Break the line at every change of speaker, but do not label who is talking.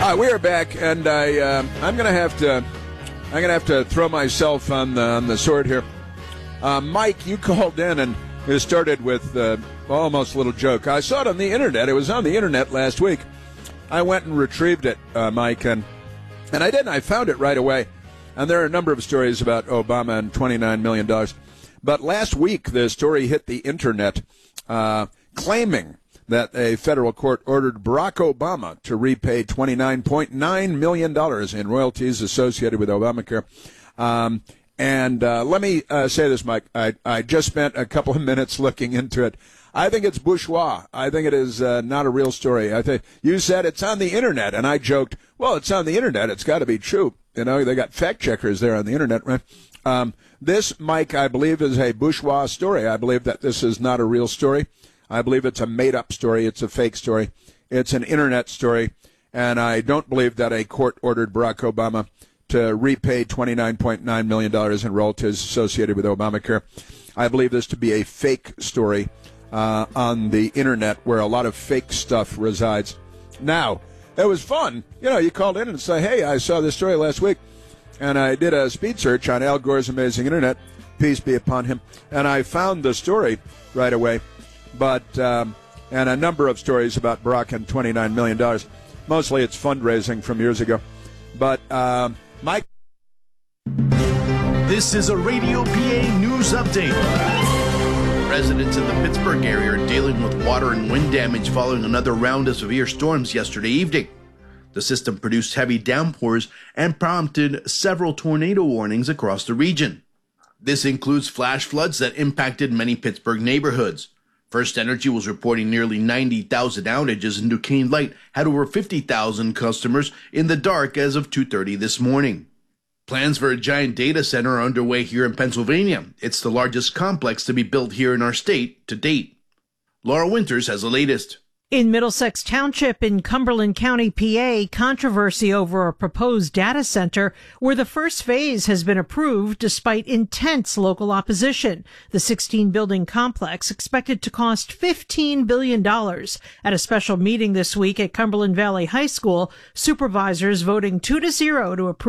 We are back, and I'm gonna have to throw myself on the sword here. Mike, you called in, and it started with almost a little joke. I saw it on the internet. It was on the internet last week. I went and retrieved it, Mike, and I did. I found it right away. And there are a number of stories about Obama and $29 million. But last week, the story hit the internet, claiming that a federal court ordered Barack Obama to repay $29.9 million in royalties associated with Obamacare. Let me say this, Mike. I just spent a couple of minutes looking into it. I think it's bourgeois. I think it is not a real story. I think you said it's on the internet, and I joked, well, it's on the internet. It's got to be true. You know, they got fact checkers there on the internet, right? This, Mike, I believe is a bourgeois story. I believe that this is not a real story. I believe it's a made-up story. It's a fake story. It's an internet story. And I don't believe that a court ordered Barack Obama to repay $29.9 million in royalties associated with Obamacare. I believe this to be a fake story on the internet where a lot of fake stuff resides. Now, it was fun. You know, you called in and say, hey, I saw this story last week, and I did a speed search on Al Gore's Amazing Internet, peace be upon him, and I found the story right away. But and a number of stories about Barack and $29 million. Mostly it's fundraising from years ago. But, Mike?
This is a Radio PA News Update. Residents in the Pittsburgh area are dealing with water and wind damage following another round of severe storms yesterday evening. The system produced heavy downpours and prompted several tornado warnings across the region. This includes flash floods that impacted many Pittsburgh neighborhoods. First Energy was reporting nearly 90,000 outages, and Duquesne Light had over 50,000 customers in the dark as of 2:30 this morning. Plans for a giant data center are underway here in Pennsylvania. It's the largest complex to be built here in our state to date. Laura Winters has the latest.
In Middlesex Township in Cumberland County, PA, controversy over a proposed data center where the first phase has been approved despite intense local opposition. The 16-building complex expected to cost $15 billion. At a special meeting this week at Cumberland Valley High School, supervisors voting 2-0 to approve